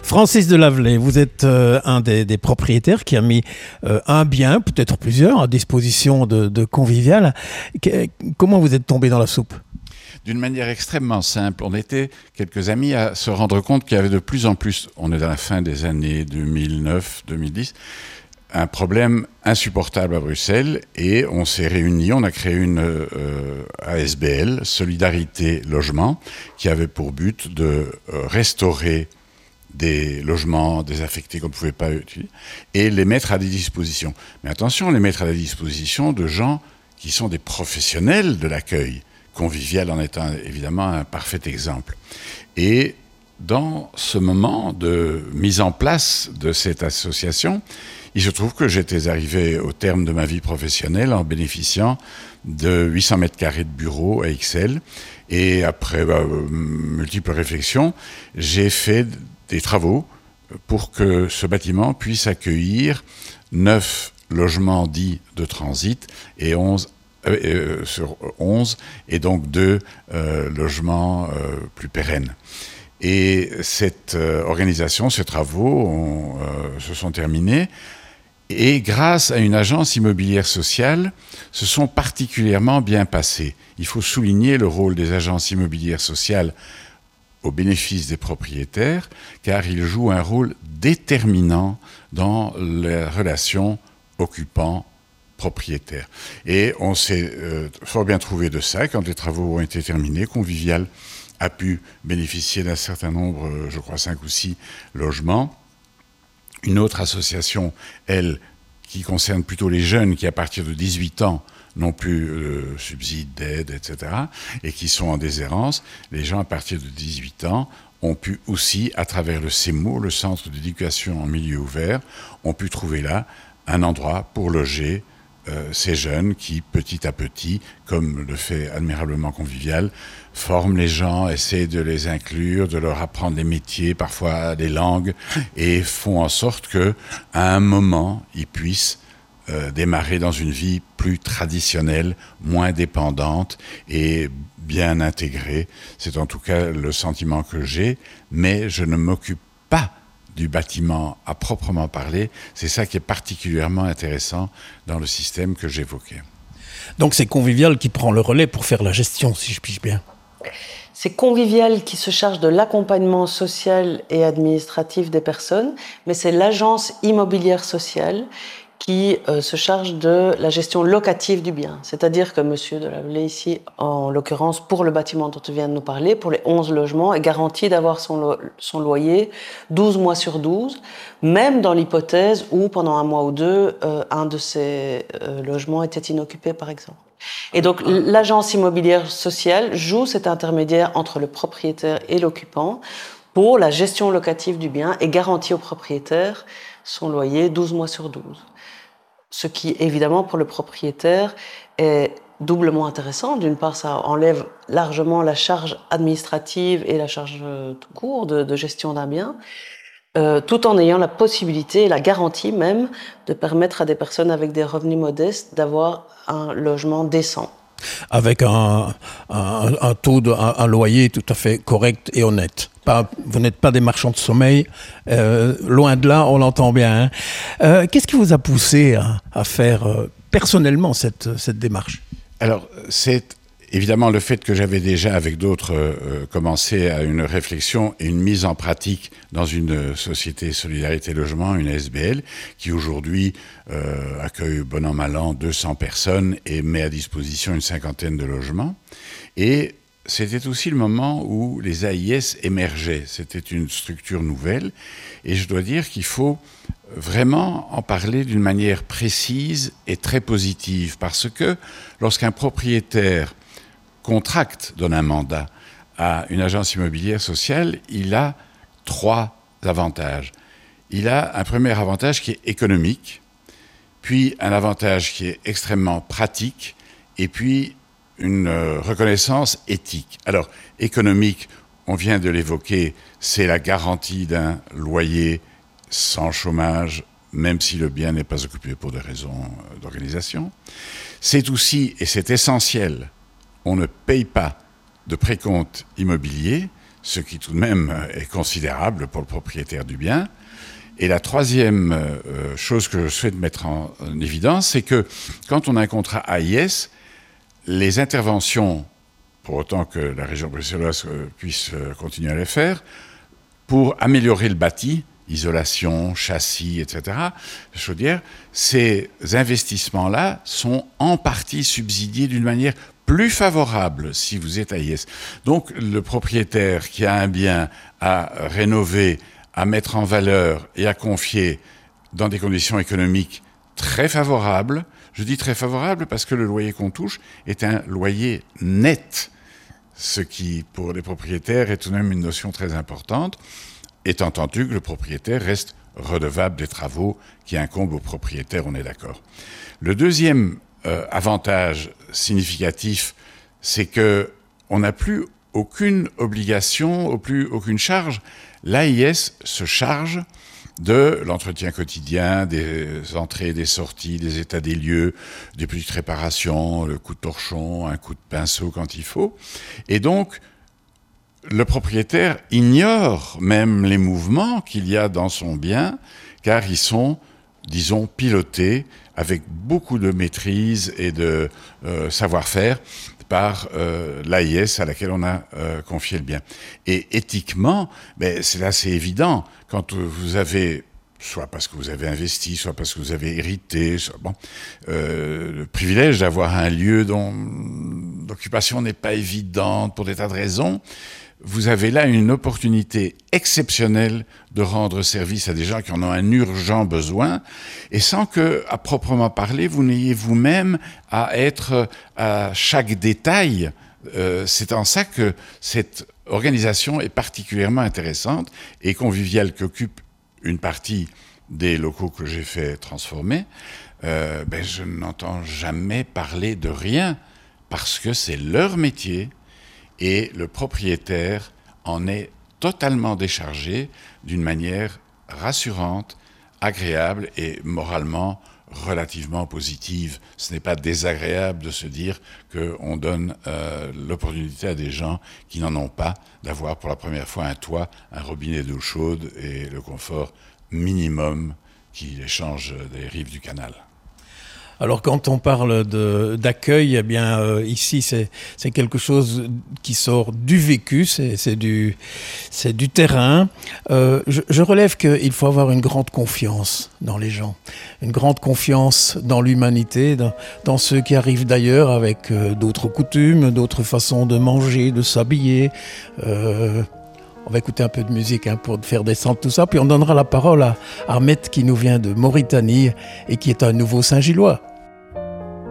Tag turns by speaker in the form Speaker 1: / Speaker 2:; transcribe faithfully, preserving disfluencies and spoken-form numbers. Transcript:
Speaker 1: Francis Delavelay, vous êtes euh, un des, des propriétaires qui a mis euh, un bien, peut-être plusieurs, à disposition de, de Convivial. Que, comment vous êtes tombé dans la soupe ?
Speaker 2: D'une manière extrêmement simple. On était quelques amis à se rendre compte qu'il y avait de plus en plus, on est dans la fin des années deux mille neuf deux mille dix, un problème insupportable à Bruxelles, et on s'est réunis, on a créé une euh, A S B L, Solidarité Logement, qui avait pour but de euh, restaurer des logements désaffectés qu'on ne pouvait pas utiliser et les mettre à des dispositions. Mais attention, les mettre à la disposition de gens qui sont des professionnels de l'accueil. Convivial en étant évidemment un parfait exemple. Et dans ce moment de mise en place de cette association, il se trouve que j'étais arrivé au terme de ma vie professionnelle en bénéficiant de huit cents mètres carrés de bureau à Ixelles. Et après bah, multiples réflexions, j'ai fait des travaux pour que ce bâtiment puisse accueillir neuf logements dits de transit et onze Euh, sur onze, et donc deux euh, logements euh, plus pérennes. Et cette euh, organisation, ces travaux ont, euh, se sont terminés, et grâce à une agence immobilière sociale, se sont particulièrement bien passés. Il faut souligner le rôle des agences immobilières sociales au bénéfice des propriétaires, car ils jouent un rôle déterminant dans la relation occupant propriétaire. Et on s'est euh, fort bien trouvé de ça quand les travaux ont été terminés. Convivial a pu bénéficier d'un certain nombre, euh, je crois cinq ou six logements. Une autre association, elle, qui concerne plutôt les jeunes qui, à partir de dix-huit ans, n'ont plus euh, subside, d'aide, et cetera, et qui sont en déshérence, les gens à partir de dix-huit ans ont pu aussi, à travers le CEMO, le Centre d'éducation en milieu ouvert, ont pu trouver là un endroit pour loger Euh, ces jeunes qui, petit à petit, comme le fait admirablement Convivial, forment les gens, essaient de les inclure, de leur apprendre des métiers, parfois des langues, et font en sorte qu'à un moment, ils puissent euh, démarrer dans une vie plus traditionnelle, moins dépendante et bien intégrée. C'est en tout cas le sentiment que j'ai, mais je ne m'occupe pas du bâtiment à proprement parler. C'est ça qui est particulièrement intéressant dans le système que j'évoquais.
Speaker 1: Donc c'est Convivial qui prend le relais pour faire la gestion, si je pige bien.
Speaker 3: C'est Convivial qui se charge de l'accompagnement social et administratif des personnes, mais c'est l'agence immobilière sociale qui euh, se charge de la gestion locative du bien. C'est-à-dire que M. Delavelay, ici, en l'occurrence, pour le bâtiment dont tu viens de nous parler, pour les onze logements, est garanti d'avoir son, lo- son loyer douze mois sur douze, même dans l'hypothèse où, pendant un mois ou deux, euh, un de ces euh, logements était inoccupé, par exemple. Et donc, l'agence immobilière sociale joue cet intermédiaire entre le propriétaire et l'occupant pour la gestion locative du bien et garantit au propriétaire son loyer douze mois sur douze. Ce qui, évidemment, pour le propriétaire, est doublement intéressant. D'une part, ça enlève largement la charge administrative et la charge euh, tout court de, de gestion d'un bien, euh, tout en ayant la possibilité et la garantie même de permettre à des personnes avec des revenus modestes d'avoir un logement décent.
Speaker 1: Avec un, un, un taux de un, un loyer tout à fait correct et honnête. Pas, vous n'êtes pas des marchands de sommeil, euh, loin de là, on l'entend bien. Hein. Euh, qu'est-ce qui vous a poussé à, à faire euh, personnellement cette, cette démarche ?
Speaker 2: Alors, c'est évidemment le fait que j'avais déjà, avec d'autres, euh, commencé à une réflexion et une mise en pratique dans une société Solidarité Logement, une A S B L, qui aujourd'hui euh, accueille bon an mal an deux cents personnes et met à disposition une cinquantaine de logements. Et c'était aussi le moment où les A I S émergeaient. C'était une structure nouvelle. Et je dois dire qu'il faut vraiment en parler d'une manière précise et très positive. Parce que lorsqu'un propriétaire contracte, donne un mandat à une agence immobilière sociale, il a trois avantages. Il a un premier avantage qui est économique, puis un avantage qui est extrêmement pratique, et puis une euh, reconnaissance éthique. Alors, économique, on vient de l'évoquer, c'est la garantie d'un loyer sans chômage, même si le bien n'est pas occupé pour des raisons d'organisation. C'est aussi, et c'est essentiel, on ne paye pas de précompte immobilier, ce qui tout de même est considérable pour le propriétaire du bien. Et la troisième euh, chose que je souhaite mettre en, en évidence, c'est que quand on a un contrat A I S, les interventions, pour autant que la région bruxelloise euh, puisse euh, continuer à les faire, pour améliorer le bâti, isolation, châssis, et cetera, chaudière, ces investissements-là sont en partie subsidiés d'une manière plus favorable si vous êtes A I S. Donc le propriétaire qui a un bien à rénover, à mettre en valeur et à confier dans des conditions économiques très favorables, je dis très favorables parce que le loyer qu'on touche est un loyer net, ce qui pour les propriétaires est tout de même une notion très importante, étant entendu que le propriétaire reste redevable des travaux qui incombent au propriétaire, on est d'accord. Le deuxième euh, avantage significatif, c'est que on n'a plus aucune obligation, plus aucune charge. L'A I S se charge de l'entretien quotidien, des entrées, des sorties, des états des lieux, des petites réparations, le coup de torchon, un coup de pinceau quand il faut. Et donc, le propriétaire ignore même les mouvements qu'il y a dans son bien, car ils sont, disons, pilotés avec beaucoup de maîtrise et de euh, savoir-faire par euh, l'A I S à laquelle on a euh, confié le bien. Et éthiquement, ben, c'est là, c'est évident. Quand vous avez, soit parce que vous avez investi, soit parce que vous avez hérité, soit, bon, euh, le privilège d'avoir un lieu dont l'occupation n'est pas évidente pour des tas de raisons, vous avez là une opportunité exceptionnelle de rendre service à des gens qui en ont un urgent besoin, et sans que, à proprement parler, vous n'ayez vous-même à être à chaque détail. Euh, c'est en ça que cette organisation est particulièrement intéressante et conviviale, qu'occupe une partie des locaux que j'ai fait transformer. Euh, ben, je n'entends jamais parler de rien, parce que c'est leur métier, et le propriétaire en est totalement déchargé d'une manière rassurante, agréable et moralement relativement positive. Ce n'est pas désagréable de se dire qu'on donne euh, l'opportunité à des gens qui n'en ont pas d'avoir pour la première fois un toit, un robinet d'eau chaude et le confort minimum qui les change des rives du canal.
Speaker 1: Alors quand on parle de, d'accueil, eh bien euh, ici c'est, c'est quelque chose qui sort du vécu, c'est, c'est, du, c'est du terrain. Euh, je, je relève qu'il faut avoir une grande confiance dans les gens, une grande confiance dans l'humanité, dans, dans ceux qui arrivent d'ailleurs avec euh, d'autres coutumes, d'autres façons de manger, de s'habiller. Euh, On va écouter un peu de musique hein, pour faire descendre tout ça, puis on donnera la parole à Ahmed qui nous vient de Mauritanie et qui est un nouveau Saint-Gillois.